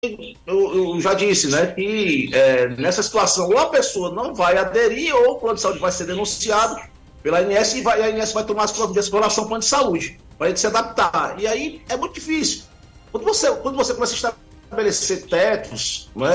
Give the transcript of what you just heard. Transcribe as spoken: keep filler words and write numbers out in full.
eu, eu já disse, né, que é, nessa situação ou a pessoa não vai aderir ou o plano de saúde vai ser denunciado pela A N S e, vai, e a ANS vai tomar as providências com relação ao plano de saúde, para ele se adaptar. E aí é muito difícil. Quando você, quando você começa a estabelecer tetos, né,